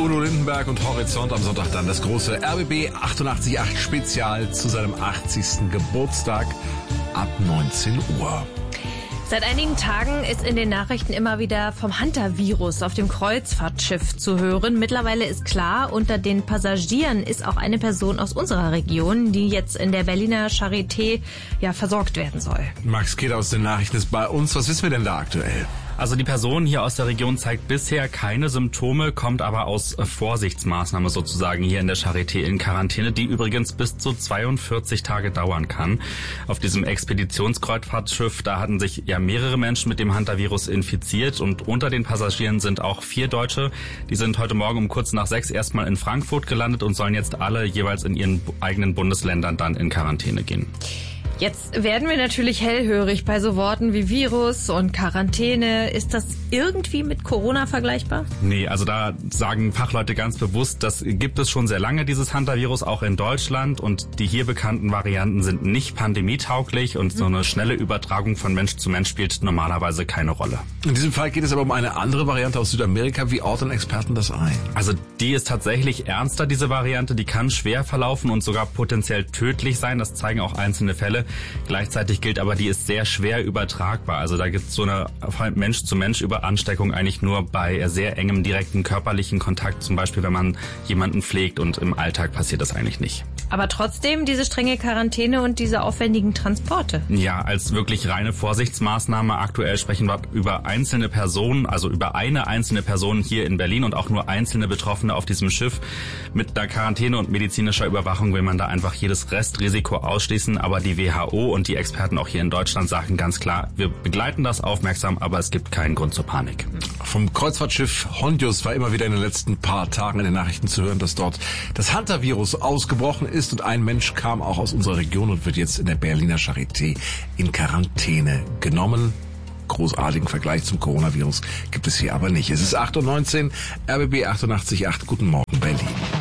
Udo Lindenberg und Horizont am Sonntag dann das große RBB 88.8 Spezial zu seinem 80. Geburtstag ab 19 Uhr. Seit einigen Tagen ist in den Nachrichten immer wieder vom Hantavirus auf dem Kreuzfahrtschiff zu hören. Mittlerweile ist klar, unter den Passagieren ist auch eine Person aus unserer Region, die jetzt in der Berliner Charité versorgt werden soll. Max Kehl aus den Nachrichten ist bei uns. Was wissen wir denn da aktuell? Also die Person hier aus der Region zeigt bisher keine Symptome, kommt aber aus Vorsichtsmaßnahme sozusagen hier in der Charité in Quarantäne, die übrigens bis zu 42 Tage dauern kann. Auf diesem Expeditionskreuzfahrtschiff, da hatten sich mehrere Menschen mit dem Hantavirus infiziert und unter den Passagieren sind auch 4 Deutsche. Die sind heute Morgen um kurz nach 6 erstmal in Frankfurt gelandet und sollen jetzt alle jeweils in ihren eigenen Bundesländern dann in Quarantäne gehen. Jetzt werden wir natürlich hellhörig bei so Worten wie Virus und Quarantäne. Ist das irgendwie mit Corona vergleichbar? Nee, also da sagen Fachleute ganz bewusst, das gibt es schon sehr lange, dieses Hantavirus, auch in Deutschland. Und die hier bekannten Varianten sind nicht pandemietauglich und so eine schnelle Übertragung von Mensch zu Mensch spielt normalerweise keine Rolle. In diesem Fall geht es aber um eine andere Variante aus Südamerika. Wie ordnen Experten das ein? Also die ist tatsächlich ernster, diese Variante. Die kann schwer verlaufen und sogar potenziell tödlich sein. Das zeigen auch einzelne Fälle. Gleichzeitig gilt aber, die ist sehr schwer übertragbar. Also da gibt es so eine Mensch-zu-Mensch-Ansteckung eigentlich nur bei sehr engem direkten körperlichen Kontakt, zum Beispiel wenn man jemanden pflegt, und im Alltag passiert das eigentlich nicht. Aber trotzdem diese strenge Quarantäne und diese aufwendigen Transporte. Ja, als wirklich reine Vorsichtsmaßnahme. Aktuell sprechen wir über einzelne Personen, also über eine einzelne Person hier in Berlin und auch nur einzelne Betroffene auf diesem Schiff. Mit der Quarantäne und medizinischer Überwachung will man da einfach jedes Restrisiko ausschließen. Aber die WHO und die Experten auch hier in Deutschland sagen ganz klar, wir begleiten das aufmerksam, aber es gibt keinen Grund zur Panik. Vom Kreuzfahrtschiff Hondius war immer wieder in den letzten paar Tagen in den Nachrichten zu hören, dass dort das Hantavirus ausgebrochen ist und ein Mensch kam auch aus unserer Region und wird jetzt in der Berliner Charité in Quarantäne genommen. Großartigen Vergleich zum Coronavirus gibt es hier aber nicht. Es ist 8:19 Uhr, RBB 88.8. Guten Morgen, Berlin.